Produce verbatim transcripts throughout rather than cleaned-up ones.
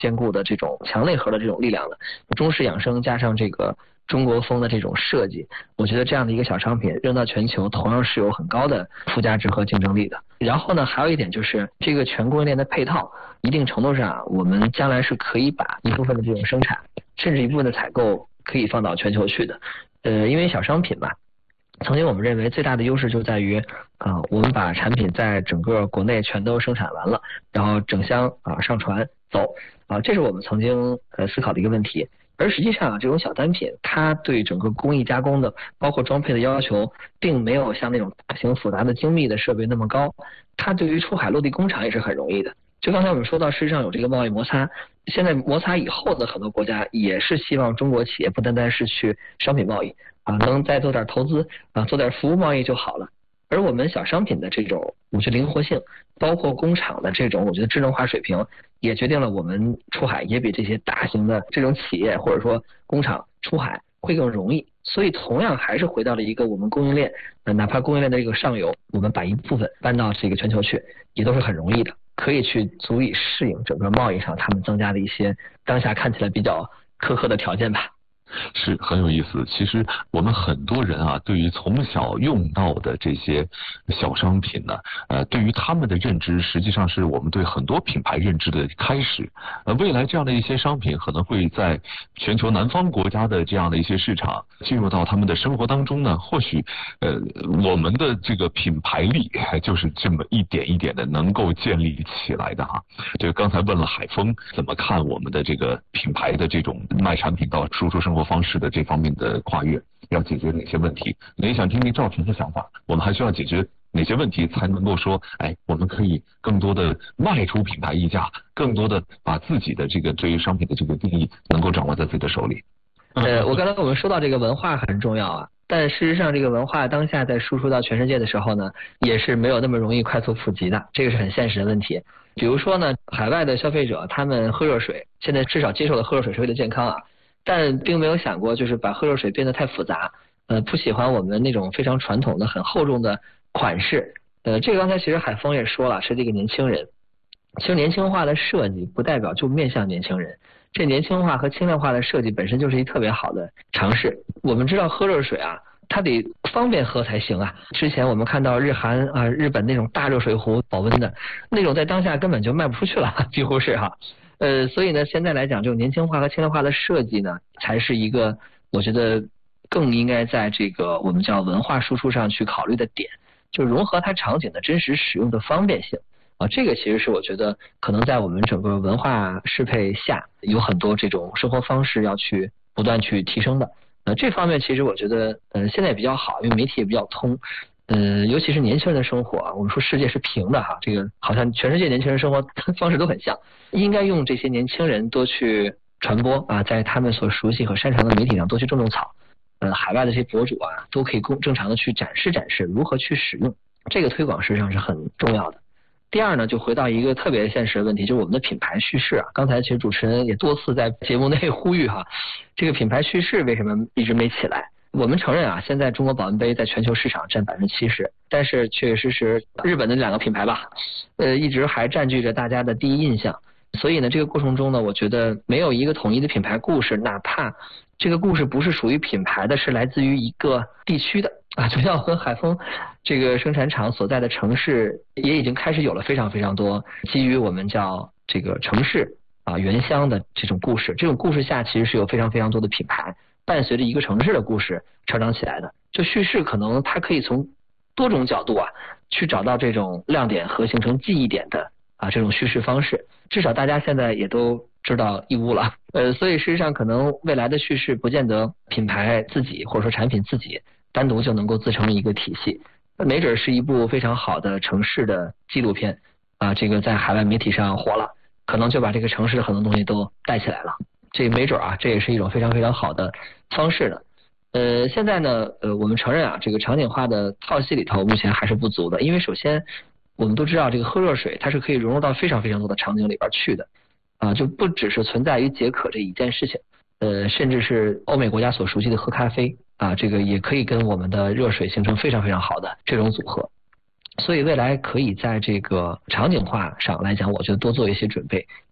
兼顾的这种强内核的这种力量的，中式养生加上这个中国风的这种设计，我觉得这样的一个小商品扔到全球同样是有很高的附加值和竞争力的。然后呢，还有一点就是这个全供应链的配套，一定程度上我们将来是可以把一部分的这种生产，甚至一部分的采购可以放到全球去的。呃，因为小商品嘛，曾经我们认为最大的优势就在于啊、呃，我们把产品在整个国内全都生产完了，然后整箱啊上船走啊，这是我们曾经呃思考的一个问题。而实际上啊，这种小单品它对整个工艺加工的包括装配的要求并没有像那种大型复杂的精密的设备那么高，它对于出海落地工厂也是很容易的。就刚才我们说到，事实上有这个贸易摩擦，现在摩擦以后的很多国家也是希望中国企业不单单是去商品贸易啊，能再做点投资啊，做点服务贸易就好了。而我们小商品的这种我觉得灵活性，包括工厂的这种我觉得智能化水平，也决定了我们出海也比这些大型的这种企业或者说工厂出海会更容易。所以同样还是回到了一个我们供应链，呃，哪怕供应链的这个上游，我们把一部分搬到这个全球去，也都是很容易的，可以去足以适应整个贸易上他们增加的一些当下看起来比较苛刻的条件吧。 是很有意思。其实我们很多人啊，对于从小用到的这些小商品呢，呃，对于他们的认知，实际上是我们对很多品牌认知的开始。呃，未来这样的一些商品可能会在全球南方国家的这样的一些市场进入到他们的生活当中呢，或许呃，我们的这个品牌力就是这么一点一点的能够建立起来的哈。这个刚才问了海峰怎么看我们的这个品牌的这种卖产品到输出生活方式的这方面的跨越，要解决哪些问题？也想听听赵婷的想法，我们还需要解决哪些问题才能够说，哎，我们可以更多的迈出品牌溢价，更多的把自己的这个对于商品的这个定义能够掌握在自己的手里。 呃，我刚才我们说到这个文化很重要啊，但事实上这个文化当下在输出到全世界的时候呢，也是没有那么容易快速普及的，这个是很现实的问题。比如说呢，海外的消费者他们喝热水，现在至少接受了喝热水是为了健康啊，但并没有想过就是把喝热水变得太复杂，呃，不喜欢我们那种非常传统的很厚重的款式。呃，这个刚才其实海峰也说了，是这个年轻人，其实年轻化的设计不代表就面向年轻人，这年轻化和轻量化的设计本身就是一特别好的尝试。我们知道喝热水啊，它得方便喝才行啊。之前我们看到日韩啊、日本那种大热水壶保温的那种，在当下根本就卖不出去了，几乎是哈。呃，所以呢，现在来讲，这种年轻化和轻量化的设计呢，才是一个我觉得更应该在这个我们叫文化输出上去考虑的点，就融合它场景的真实使用的方便性啊，这个其实是我觉得可能在我们整个文化适配下，有很多这种生活方式要去不断去提升的。呃，这方面其实我觉得呃现在也比较好，因为媒体也比较通。呃，尤其是年轻人的生活啊，我们说世界是平的哈，这个好像全世界年轻人生活方式都很像，应该用这些年轻人多去传播啊，在他们所熟悉和擅长的媒体上多去种种草。呃，海外的这些博主啊，都可以公正常的去展示展示如何去使用，这个推广实际上是很重要的。第二呢，就回到一个特别现实的问题，就是我们的品牌叙事啊。刚才其实主持人也多次在节目内呼吁哈，这个品牌叙事为什么一直没起来？我们承认啊，现在中国保温杯在全球市场占百分之七十，但是确确实实日本的两个品牌吧，呃，一直还占据着大家的第一印象。所以呢，这个过程中呢，我觉得没有一个统一的品牌故事，哪怕这个故事不是属于品牌的，是来自于一个地区的啊，就像和海丰这个生产厂所在的城市也已经开始有了非常非常多基于我们叫这个城市啊原乡的这种故事，这种故事下其实是有非常非常多的品牌伴随着一个城市的故事成长起来的。就叙事可能它可以从多种角度啊去找到这种亮点和形成记忆点的啊这种叙事方式，至少大家现在也都知道义乌了，呃，所以事实上可能未来的叙事不见得品牌自己或者说产品自己单独就能够自成一个体系，没准是一部非常好的城市的纪录片啊，这个在海外媒体上火了，可能就把这个城市的很多东西都带起来了，这没准啊，这也是一种非常非常好的方式的。呃，现在呢，呃，我们承认啊，这个场景化的套系里头目前还是不足的，因为首先我们都知道这个喝热水它是可以融入到非常非常多的场景里边去的啊，就不只是存在于解渴这一件事情，呃，甚至是欧美国家所熟悉的喝咖啡啊，这个也可以跟我们的热水形成非常非常好的这种组合。所以未来可以在这个场景化上来讲，我觉得多做一些准备，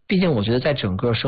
毕竟我觉得在整个生